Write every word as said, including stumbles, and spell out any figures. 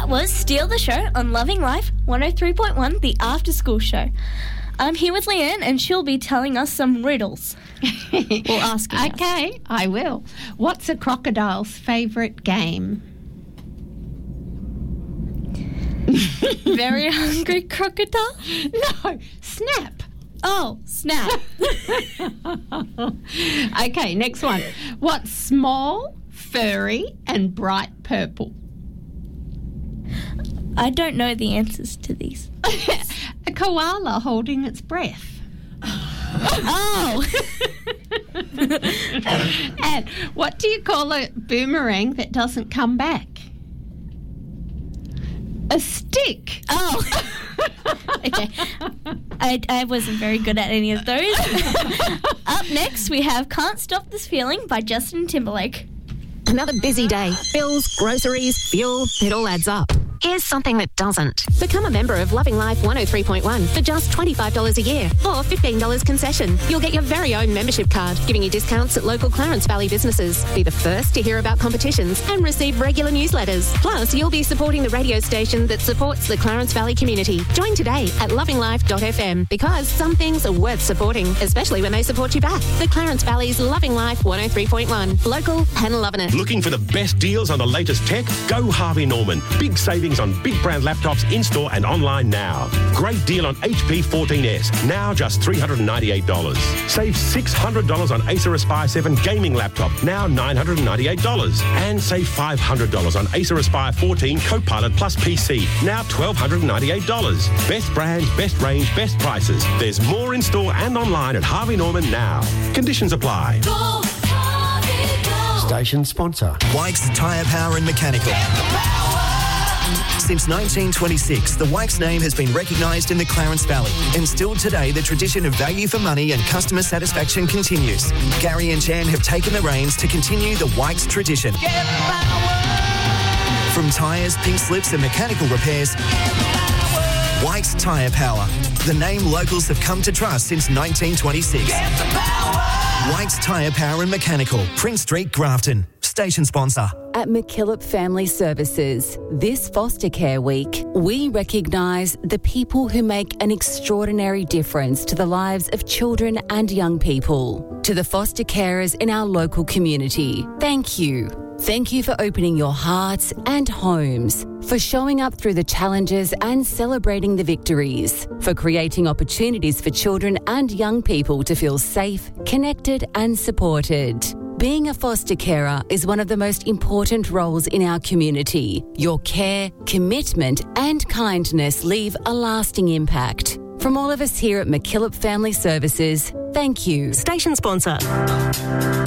That was Steal the Show on Loving Life one oh three point one, the After School Show. I'm here with Leanne and she'll be telling us some riddles. Or asking us. Okay, I will. What's a crocodile's favourite game? Very hungry crocodile? No, snap. Oh, snap. Okay, next one. What's small, furry and bright purple? I don't know the answers to these. A koala holding its breath. Oh! And what do you call a boomerang that doesn't come back? A stick. Oh. Okay. I, I wasn't very good at any of those. Up next, we have Can't Stop This Feeling by Justin Timberlake. Another busy day. Bills, groceries, fuel, it all adds up. Here's something that doesn't. Become a member of Loving Life one oh three point one for just twenty-five dollars a year or fifteen dollars concession. You'll get your very own membership card, giving you discounts at local Clarence Valley businesses. Be the first to hear about competitions and receive regular newsletters. Plus, you'll be supporting the radio station that supports the Clarence Valley community. Join today at loving life dot f m because some things are worth supporting, especially when they support you back. The Clarence Valley's Loving Life one oh three point one. Local and loving it. Looking for the best deals on the latest tech? Go Harvey Norman. Big savings on big brand laptops in-store and online now. Great deal on H P fourteen S, now just three hundred ninety-eight dollars. Save six hundred dollars on Acer Aspire seven gaming laptop, now nine hundred ninety-eight dollars. And save five hundred dollars on Acer Aspire fourteen Copilot Plus P C, now one thousand two hundred ninety-eight dollars. Best brands, best range, best prices. There's more in-store and online at Harvey Norman now. Conditions apply. Go, Harvey, go. Station sponsor. Wykes Tyre Power and Mechanical. Since nineteen twenty-six, the Wykes name has been recognised in the Clarence Valley. And still today, the tradition of value for money and customer satisfaction continues. Gary and Jan have taken the reins to continue the Wykes tradition. From tyres, pink slips and mechanical repairs, Wykes Tyre Power. The name locals have come to trust since nineteen twenty-six. Wykes Tyre Power and Mechanical, Prince Street, Grafton. Station sponsor. At McKillop Family Services, this Foster Care Week, we recognise the people who make an extraordinary difference to the lives of children and young people. To the foster carers in our local community, thank you. Thank you for opening your hearts and homes, for showing up through the challenges and celebrating the victories, for creating opportunities for children and young people to feel safe, connected and supported. Being a foster carer is one of the most important roles in our community. Your care, commitment and kindness leave a lasting impact. From all of us here at McKillop Family Services, thank you. Station sponsor.